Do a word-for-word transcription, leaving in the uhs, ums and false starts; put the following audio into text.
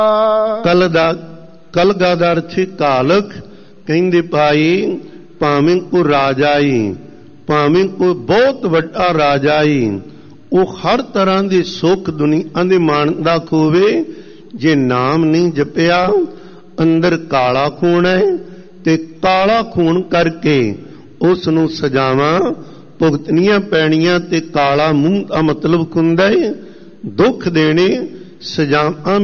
ਕਲ ਦਾ ਕਲਗਾ ਦਾ ਅਰਥ ਕਾਲਕ। ਕਹਿੰਦੇ ਭਾਈ ਭਾਵੇਂ ਕੋ ਰਾਜਾ ਹੀ, ਭਾਵੇਂ ਕੋਈ ਬਹੁਤ ਵੱਡਾ ਰਾਜਾ ਹੀ, ਉਹ ਹਰ ਤਰ੍ਹਾਂ ਦੇ ਸੁੱਖ ਦੁਨੀਆ ਦੇ ਮਾਣਦਾ ਹੋਵੇ, ਜੇ ਨਾਮ ਨਹੀਂ ਜਪਿਆ ਅੰਦਰ ਕਾਲਾ ਖੂਨ ਹੈ, ਤੇ ਕਾਲਾ ਖੂਨ ਕਰਕੇ ਉਸ ਨੂੰ ਸਜ਼ਾਵਾਂ ਭੁਗਤਣੀਆਂ ਪੈਣੀਆਂ। ਤੇ ਕਾਲਾ ਮੂੰਹ ਦਾ ਮਤਲਬ ਹੁੰਦਾ ਹੈ ਦੁੱਖ ਦੇਣੇ, ਸਜ਼ਾਵਾਂ